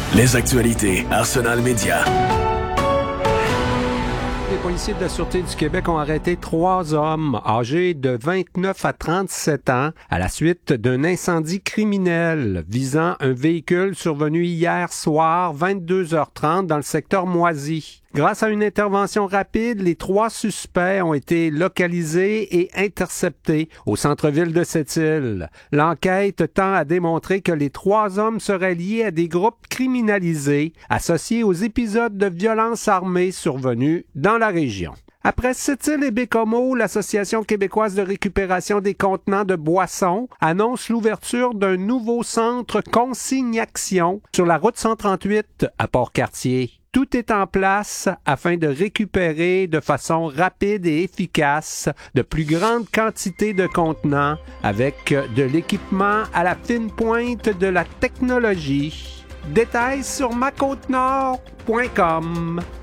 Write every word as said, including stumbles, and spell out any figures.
Les actualités Arsenal Média. Les policiers de la Sûreté du Québec ont arrêté trois hommes âgés de vingt-neuf à trente-sept ans à la suite d'un incendie criminel visant un véhicule survenu hier soir, vingt-deux heures trente, dans le secteur Moisy. Grâce à une intervention rapide, les trois suspects ont été localisés et interceptés au centre-ville de Sept-Îles. L'enquête tend à démontrer que les trois hommes seraient liés à des groupes criminalisés associés aux épisodes de violence armée survenus dans la région. Après Sept-Îles et Bécomo, l'Association québécoise de récupération des contenants de boissons annonce l'ouverture d'un nouveau centre consignation sur la route cent trente-huit à Port-Cartier. Tout est en place afin de récupérer de façon rapide et efficace de plus grandes quantités de contenants avec de l'équipement à la fine pointe de la technologie. Détails sur ma côte nord point com.